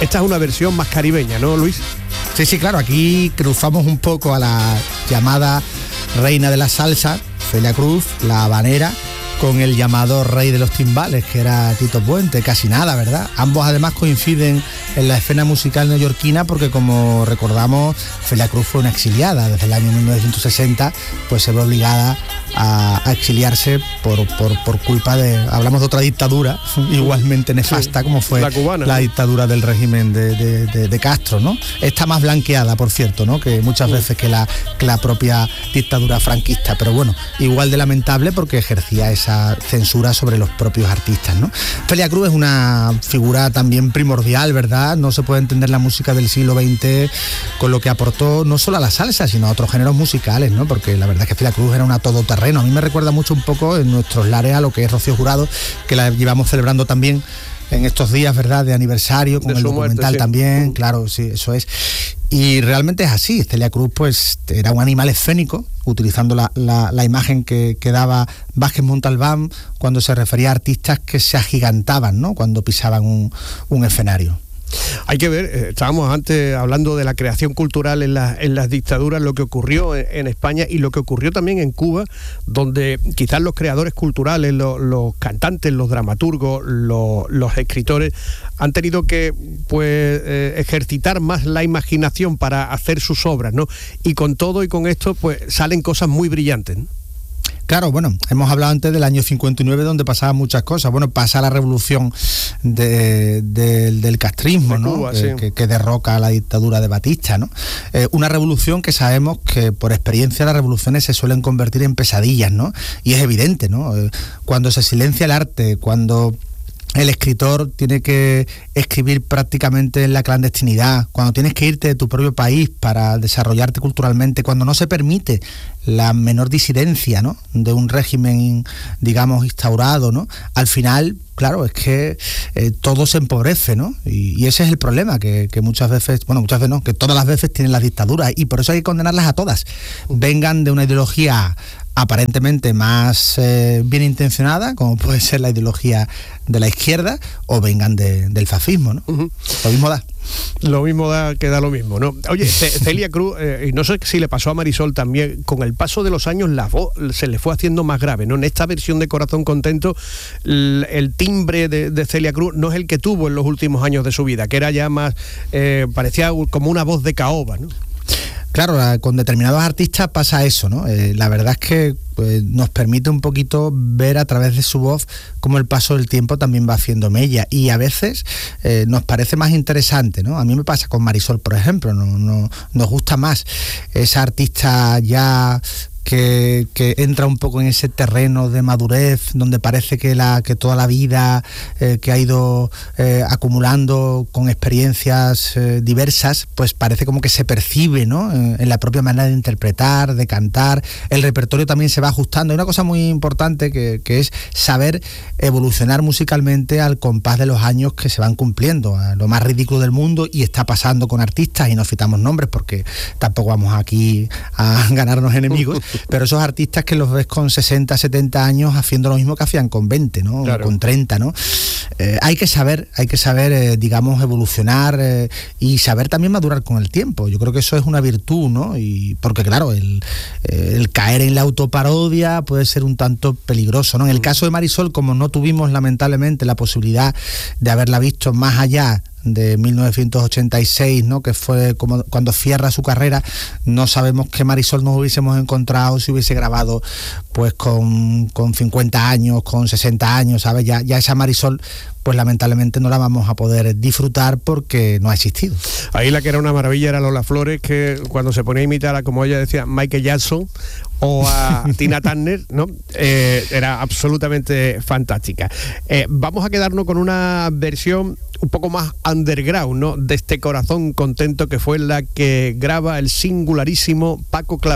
Esta es una versión más caribeña, ¿no, Luis? Sí, claro, aquí cruzamos un poco a la llamada reina de la salsa, Celia Cruz, la habanera, con el llamado rey de los timbales, que era Tito Puente, casi nada, ¿verdad? Ambos además coinciden en la escena musical neoyorquina porque, como recordamos, Celia Cruz fue una exiliada. Desde el año 1960 pues se ve obligada a exiliarse por culpa de, hablamos de otra dictadura igualmente nefasta, como fue la cubana, la dictadura del régimen de Castro, ¿no? Está más blanqueada, por cierto, ¿no?, que muchas veces que la propia dictadura franquista, pero bueno, igual de lamentable porque ejercía esa censura sobre los propios artistas, ¿no? Celia Cruz es una figura también primordial, ¿verdad? No se puede entender la música del siglo XX con lo que aportó no solo a la salsa, sino a otros géneros musicales, ¿no? Porque la verdad es que Celia Cruz era una todoterreno. A mí me recuerda mucho un poco en nuestros lares a lo que es Rocío Jurado, que la llevamos celebrando también en estos días, ¿verdad?, de aniversario, con el documental muerte, sí. También, claro, sí, eso es. Y realmente es así. Celia Cruz pues era un animal escénico, utilizando la imagen que daba Vázquez Montalbán cuando se refería a artistas que se agigantaban, ¿no?, cuando pisaban un escenario. Hay que ver, estábamos antes hablando de la creación cultural en las dictaduras, lo que ocurrió en España y lo que ocurrió también en Cuba, donde quizás los creadores culturales, los cantantes, los dramaturgos, los escritores han tenido que ejercitar más la imaginación para hacer sus obras, ¿no? Y con todo y con esto pues salen cosas muy brillantes, ¿no? Claro, bueno, hemos hablado antes del año 59 donde pasaban muchas cosas. Bueno, pasa la revolución del castrismo, ¿no? Cuba, sí. que derroca la dictadura de Batista, ¿no? Una revolución que sabemos que por experiencia las revoluciones se suelen convertir en pesadillas, ¿no? Y es evidente, ¿no? Cuando se silencia el arte, cuando el escritor tiene que escribir prácticamente en la clandestinidad, cuando tienes que irte de tu propio país para desarrollarte culturalmente, cuando no se permite la menor disidencia, ¿no?, de un régimen, digamos, instaurado, ¿no? Al final, claro, es que todo se empobrece, ¿no? Y ese es el problema, que muchas veces no, que todas las veces tienen las dictaduras, y por eso hay que condenarlas a todas. Vengan de una ideología aparentemente más bien intencionada, como puede ser la ideología de la izquierda, o vengan del fascismo, ¿no? Uh-huh. Lo mismo da. Lo mismo da, que da lo mismo, ¿no? Oye, Celia Cruz, y no sé si le pasó a Marisol también, con el paso de los años la voz se le fue haciendo más grave, ¿no? En esta versión de Corazón Contento, el timbre de Celia Cruz no es el que tuvo en los últimos años de su vida, que era ya más, parecía como una voz de caoba, ¿no? Claro, con determinados artistas pasa eso, ¿no? La verdad es que nos permite un poquito ver a través de su voz cómo el paso del tiempo también va haciendo mella, y a veces nos parece más interesante, ¿no? A mí me pasa con Marisol, por ejemplo, nos gusta más esa artista ya que entra un poco en ese terreno de madurez, donde parece que toda la vida que ha ido acumulando con experiencias diversas, pues parece como que se percibe, ¿no?, en la propia manera de interpretar, de cantar. El repertorio también se va ajustando. Hay una cosa muy importante que es saber evolucionar musicalmente al compás de los años que se van cumpliendo, a lo más ridículo del mundo, y está pasando con artistas, y no citamos nombres porque tampoco vamos aquí a ganarnos enemigos, pero esos artistas que los ves con 60, 70 años haciendo lo mismo que hacían con 20, ¿no? Claro. Con 30, ¿no? Hay que saber, digamos, evolucionar y saber también madurar con el tiempo. Yo creo que eso es una virtud, ¿no? Y porque, claro, el caer en la autoparodia puede ser un tanto peligroso, ¿no? En el caso de Marisol, como no tuvimos lamentablemente la posibilidad de haberla visto más allá de 1986, ¿no?, que fue como cuando cierra su carrera, no sabemos qué Marisol nos hubiésemos encontrado si hubiese grabado pues con 50 años, con 60 años, ¿sabes? Ya esa Marisol pues lamentablemente no la vamos a poder disfrutar porque no ha existido. Ahí la que era una maravilla era Lola Flores, que cuando se ponía a imitar a, como ella decía, Michael Jackson o a Tina Turner, ¿no? Era absolutamente fantástica. Vamos a quedarnos con una versión un poco más underground, ¿no?, de este Corazón Contento, que fue la que graba el singularísimo Paco Clavel.